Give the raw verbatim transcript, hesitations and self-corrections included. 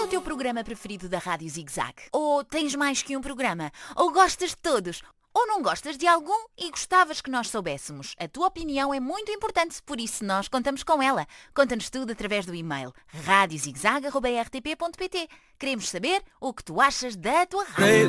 o teu programa preferido da Rádio Zig Zag? Ou tens mais que um programa? Ou gostas de todos? Ou não gostas de algum e gostavas que nós soubéssemos? A tua opinião é muito importante, por isso nós contamos com ela. Conta-nos tudo através do e-mail rádio zig zag arroba r t p ponto p t. Queremos saber o que tu achas da tua rádio.